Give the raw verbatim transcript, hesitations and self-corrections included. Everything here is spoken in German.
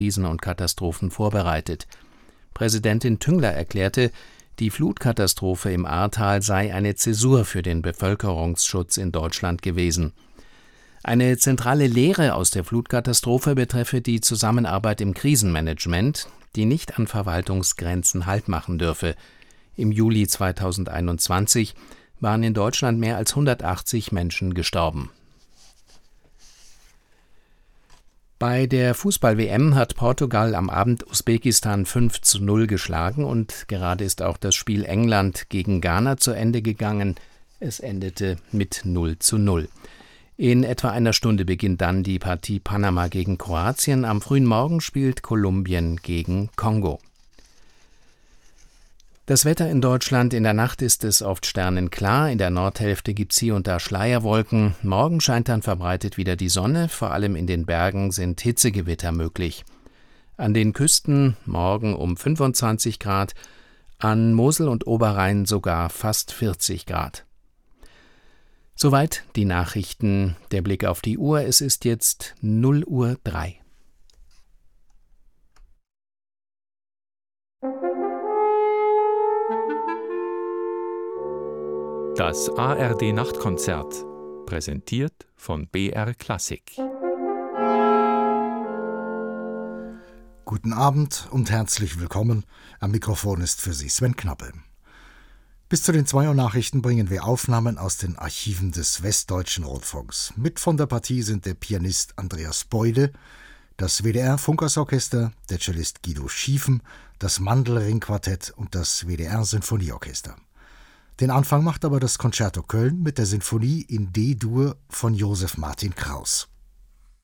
Krisen und Katastrophen vorbereitet. Präsidentin Tüngler erklärte, die Flutkatastrophe im Ahrtal sei eine Zäsur für den Bevölkerungsschutz in Deutschland gewesen. Eine zentrale Lehre aus der Flutkatastrophe betreffe die Zusammenarbeit im Krisenmanagement, die nicht an Verwaltungsgrenzen Halt machen dürfe. Im Juli zweitausendeinundzwanzig waren in Deutschland mehr als hundertachtzig Menschen gestorben. Bei der Fußball-W M hat Portugal am Abend Usbekistan fünf zu null geschlagen und gerade ist auch das Spiel England gegen Ghana zu Ende gegangen. Es endete mit null zu null. In etwa einer Stunde beginnt dann die Partie Panama gegen Kroatien. Am frühen Morgen spielt Kolumbien gegen Kongo. Das Wetter in Deutschland: In der Nacht ist es oft sternenklar, in der Nordhälfte gibt es hier und da Schleierwolken. Morgen scheint dann verbreitet wieder die Sonne, vor allem in den Bergen sind Hitzegewitter möglich. An den Küsten morgen um fünfundzwanzig Grad, an Mosel und Oberrhein sogar fast vierzig Grad. Soweit die Nachrichten. Der Blick auf die Uhr, es ist jetzt null Uhr drei. Das A R D-Nachtkonzert, präsentiert von B R Klassik. Guten Abend und herzlich willkommen. Am Mikrofon ist für Sie Sven Knappe. Bis zu den zwei Uhr Nachrichten bringen wir Aufnahmen aus den Archiven des Westdeutschen Rundfunks. Mit von der Partie sind der Pianist Andreas Beude, das W D R-Funkersorchester, der Cellist Guido Schiefen, das Mandelring-Quartett und das W D R-Sinfonieorchester. Den Anfang macht aber das Concerto Köln mit der Sinfonie in D-Dur von Josef Martin Kraus.